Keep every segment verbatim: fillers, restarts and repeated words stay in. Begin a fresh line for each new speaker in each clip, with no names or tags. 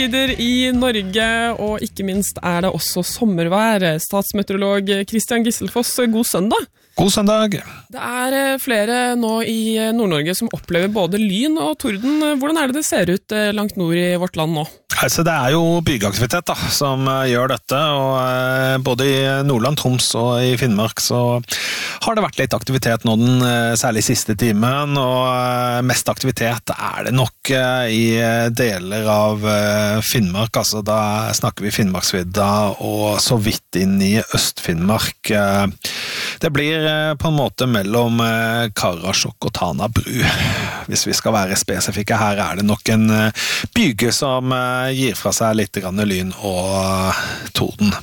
Tider i Norge, og ikke minst er det også sommervær. Statsmeteorolog Christian Gisselfoss, god søndag.
God søndag.
Det er flere nå i Nord-Norge som opplever både lyn og torden. Hvordan er det det ser ut langt nord i vårt land nå?
Altså, det er jo byggeaktivitet da, som gjør dette, og både i Nordland, Troms og i Finnmark så har det vært litt aktivitet nå den særlig siste timen, og mest aktivitet er det nok i deler av Finnmark, altså da snakker vi Finnmarksvidda og så vidt inn i Øst-Finnmark. Det blir på en måte mellom Karasjok og Tana bru, hvis vi skal være spesifikke. Her er det nok en byge som gir fra seg litt grann lyn og torden.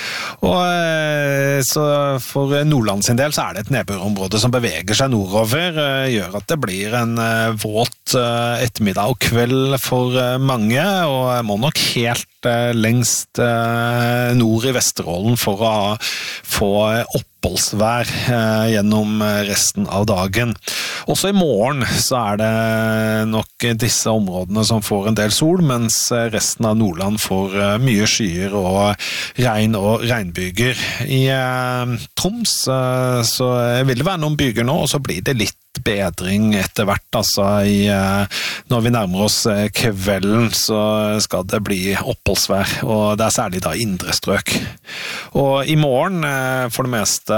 Og så for Nordland sin del så er det et nedbørområde som beveger seg nordover, gjør at det blir en våt ettermiddag og kveld for mange, og må nok helt lengst nord i Vesterålen for å få oppholdsvær gjennom resten av dagen. Også i morgen så er det nok disse områdene som får en del sol, mens resten av Nordland får mye skyer og regn og regnbyger. I Troms så vil det være noen byger nå, og så blir det litt bedring etter hvert, altså i, når vi nærmer oss kvelden så skal det bli oppholdsvær, og det er særlig da indre strøk. Og i morgen for det meste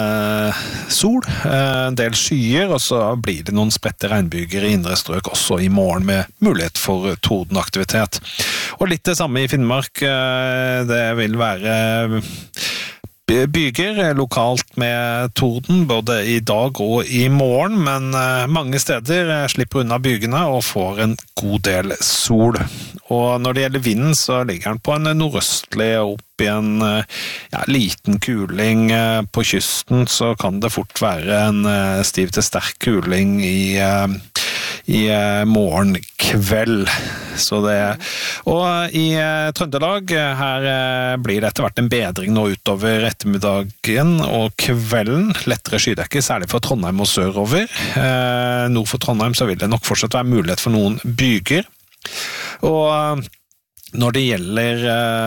sol, en del skyer, og så blir det noen spredte regnbyger i indre strøk også i morgen med mulighet for tordenaktivitet. Og litt det samme i Finnmark, det vil være byger lokalt med torden både i dag og i morgen, men mange steder slipper unna bygene og får en god del sol. Og når det gjelder vinden så ligger den på en nordøstlig opp i en ja, liten kuling på kysten, så kan det fort være en stiv til sterk kuling i i morgen kveld. Så det, og i Trøndelag her blir det etter hvert en bedring nå utover ettermiddagen og kvelden. Lettere skydekke, særlig for Trondheim og sørover. Nord for Trondheim så vil det nok fortsatt være mulighet for noen byger. Og når det gjelder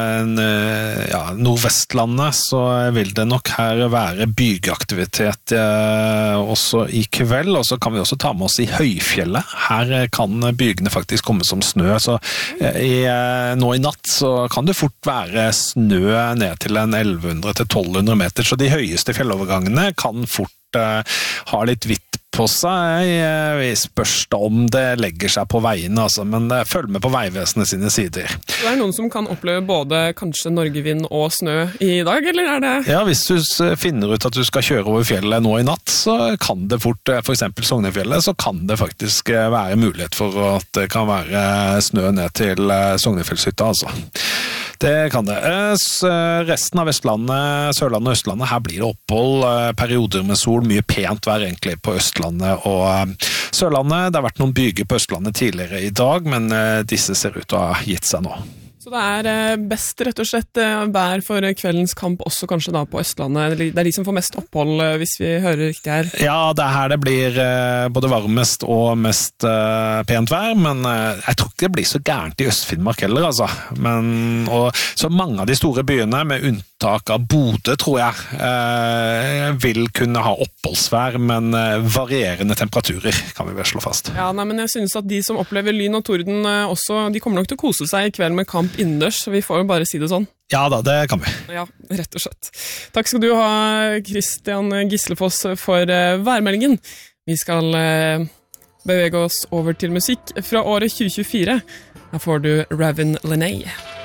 ja, Nordvestlandet så vil det nok her være bygeaktivitet eh, også i kveld, og så kan vi også ta med oss i høyfjellet. Her kan bygene faktisk komme som snø, så eh, i, nå i natt så kan det fort være snø ned til en elleve hundre til tolv hundre meter, så de høyeste fjellovergangene kan fort eh, ha litt hvitt på seg. Vi spørs om det legger seg på veiene, altså, men følg med på Veivesenet sine sider.
Det er noen som kan oppleve både kanskje Norgevind og snø i dag, eller er det?
Ja, hvis du finner ut at du skal kjøre over fjellet nå i natt, så kan det fort, for eksempel Sognefjellet, så kan det faktisk være mulighet for at det kan være snø ned til Sognefjellshytta, altså. Det kan det. Resten av Vestlandet, Sørlandet og Østlandet, her blir det opphold, perioder med sol, mye pent vær egentlig på Østlandet og Sørlandet. Det har vært noen byger på Østlandet tidligere i dag, men disse ser ut til å ha gitt seg nå.
Så det er best rett og slett vær for kveldens kamp også kanskje da på Østlandet. Det er de som får mest opphold hvis vi hører riktig her.
Ja, det er her det blir både varmest og mest pent vær, men jeg tror ikke det blir så gærent i Øst-Finnmark heller, altså. Men, og så mange av de store byene, med unntak av Bodø, tror jeg, vil kunne ha oppholdsvær, men varierende temperaturer, kan vi vel slå fast.
Ja, nei, men jeg synes at de som opplever lyn og torden også, de kommer nok til å kose seg i kveld med kamp innendørs, så vi får jo bare si det sånn.
Ja da, det kan vi.
Ja, rett og slett. Takk skal du ha, Christian Gisselfoss, for uh, værmeldingen. Vi skal uh, bevege oss over til musikk fra året tjue tjuefire. Her får du Raven Lené.